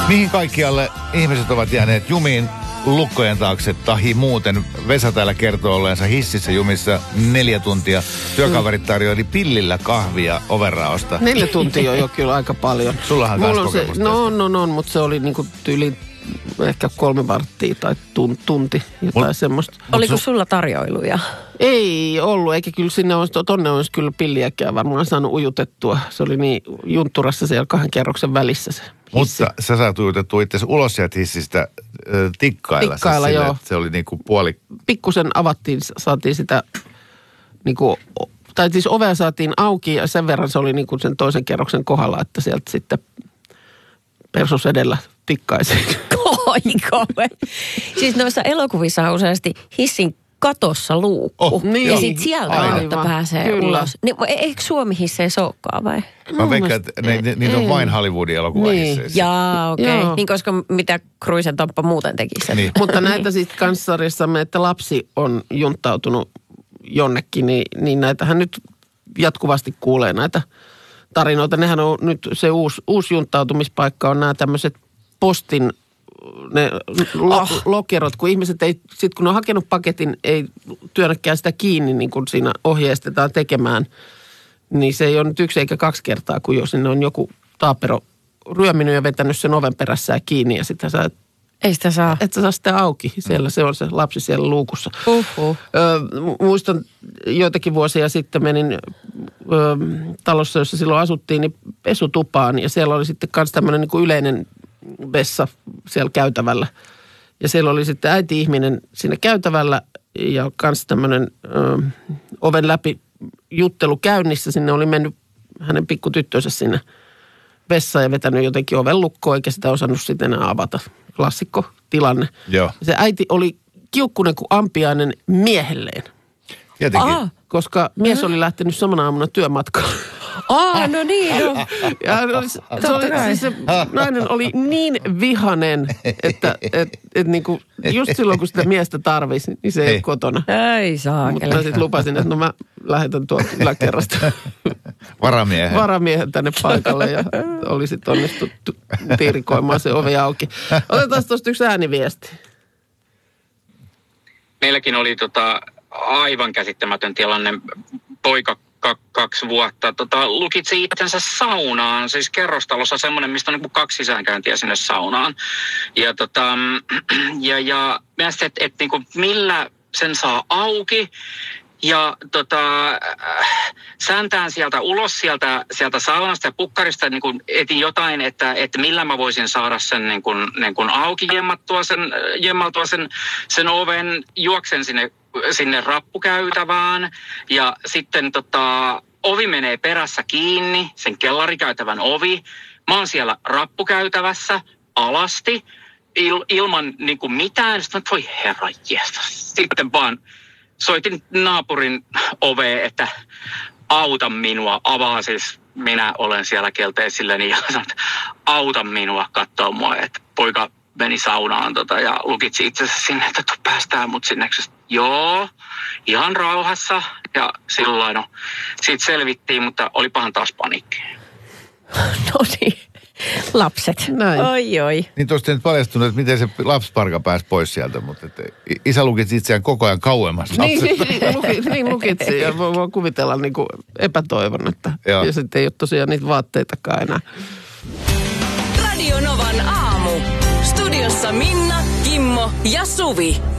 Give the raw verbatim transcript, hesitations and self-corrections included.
Mihin kaikkialle ihmiset ovat jääneet jumiin lukkojen taakse tahi muuten? Vesa täällä kertoo olleensa hississä jumissa neljä tuntia. Työkaverit tarjoili pillillä kahvia ovenraosta. Neljä tuntia on jo kyllä aika paljon. Sullahan Mulla taas on se, kokemusta. no on, on, on, mutta se oli niinku tyyli ehkä kolme varttia tai tun, tunti, jotain Mut, semmoista. Oliko sulla tarjoiluja? Ei ollut, eikä kyllä sinne olisi, tonne olisi kyllä pilliäkään varmaan saanut ujutettua. Se oli niin juntturassa siellä kahden kerroksen välissä se hissi. Mutta sä saat ujutettua itse ulos sieltä hissistä äh, tikkailla. Tikkailla, siis joo. Sille, se oli niinku puoli... Pikkusen avattiin, saatiin sitä niinku, tai siis ovea saatiin auki ja sen verran se oli niinku sen toisen kerroksen kohdalla, että sieltä sitten persus edellä tikkaisi. Oi kove. Siis noissa elokuvissa on useasti hissin katossa luukku. Oh, niin. Ja sit sieltä kautta pääsee Kyllä. ulos. Niin, eikö Suomi hisseissä olekaan vai? Mä veikkaan, että ne, ne, niitä on vain Hollywoodin elokuvahisseissä. Jaa, okei. Joo. Okay. Niin koska mitä Cruisen Tomppa muuten tekisi. Niin. Mutta näitä sitten kanssarjassamme, että lapsi on junttautunut jonnekin, niin, niin näitähän nyt jatkuvasti kuulee näitä tarinoita. Nehän on nyt se uusi, uusi junttautumispaikka on nämä tämmöiset postin ne lo, oh. lokerot, kun ihmiset ei, sit kun on hakenut paketin, ei työnnäkään sitä kiinni, niin kuin siinä ohjeistetaan tekemään, niin se ei ole nyt yksi eikä kaksi kertaa, kun jos sinne on joku taapero ryöminyt ja vetänyt sen oven perässään kiinni ja sitten sä et, ei sitä saa. et sä saa sitä auki. Siellä se on se lapsi siellä luukussa. Uhuh. Ö, muistan joitakin vuosia sitten menin ö, talossa, jossa silloin asuttiin, niin pesutupaan ja siellä oli sitten myös tämmöinen niin kuin yleinen vessa siellä käytävällä. Ja siellä oli sitten äiti-ihminen siinä käytävällä ja kans tämmöinen ö, oven läpi juttelu käynnissä. Sinne oli mennyt hänen pikkutyttönsä sinne vessaan ja vetänyt jotenkin oven lukkoon, eikä sitä osannut sitten enää avata. Klassikko tilanne. Joo. Se äiti oli kiukkunen kuin ampiainen miehelleen. Tietenkin. Aa. Koska mies oli lähtenyt samana aamuna työmatkaan. Aa, no niin, no. Ja oli, se, se, oli, siis se nainen oli niin vihanen, että et, et niinku, just silloin kun sitä miestä tarvisi, niin se ei ole kotona. Ei saa. Mutta mä sitten lupasin, että no mä lähetän tuolta yläkerrasta Varamiehen. varamiehen tänne paikalle ja oli sitten onnistuttu tiirikoimaan se ovi auki. Otetaan tuosta yksi ääniviesti. Meilläkin oli tota aivan käsittämätön tilanne. Poika k- kaksi vuotta tota, lukitsi itsensä saunaan. Siis kerrostalossa semmoinen, mistä on niin kuin kaksi sisäänkäyntiä sinne saunaan. Ja, tota, ja, ja mielestäni, että et, niin millä sen saa auki. Ja tota, äh, sääntään sieltä ulos sieltä, sieltä saunasta ja pukkarista niin kuin etin jotain, että, että millä mä voisin saada sen niin kuin, niin kuin auki jemmattua sen, jemmaltua sen, sen oven, juoksen sinne, sinne rappukäytävään ja sitten tota, ovi menee perässä kiinni, sen kellarikäytävän ovi. Mä oon siellä rappukäytävässä alasti il, ilman niin kuin mitään. Sitten voi herra jestas. Sitten vaan soitin naapurin oveen, että auta minua, avaa siis, minä olen siellä kelteisilleni ja sanoin, että auta minua, katsoo mua, että poika meni saunaan tota, ja lukitsi itsensä sinne, että päästään mut sinne. Joo, ihan rauhassa ja silloin no, siitä selvittiin, mutta olipahan taas paniikki. No niin, lapset. Näin. Oi, oi. Niin tuosta ei nyt paljastunut, että miten se lapsparka pääsi pois sieltä, mutta että isä lukitsi itseään koko ajan kauemmas Niin, lapsesta. niin, luki, niin lukitsi ja voi, voi kuvitella niin kuin epätoivon, että Joo. ja sitten ei ole tosiaan niitä vaatteitakaan enää. Radio Novan aamu. Studiossa Minna, Kimmo ja Suvi.